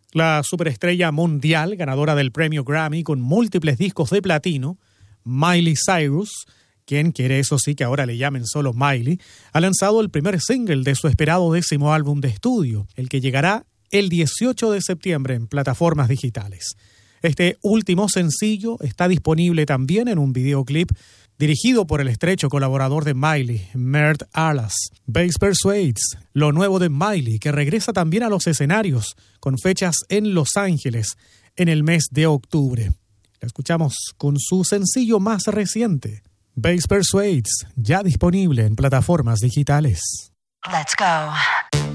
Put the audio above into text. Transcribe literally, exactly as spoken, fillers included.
La superestrella mundial, ganadora del premio Grammy con múltiples discos de platino, Miley Cyrus, quien quiere eso sí que ahora le llamen solo Miley, ha lanzado el primer single de su esperado décimo álbum de estudio, el que llegará el dieciocho de septiembre en plataformas digitales. Este último sencillo está disponible también en un videoclip dirigido por el estrecho colaborador de Miley, Mert Alas. Bass Persuades, lo nuevo de Miley, que regresa también a los escenarios con fechas en Los Ángeles en el mes de octubre. La escuchamos con su sencillo más reciente, Bass Persuades, ya disponible en plataformas digitales. Let's go.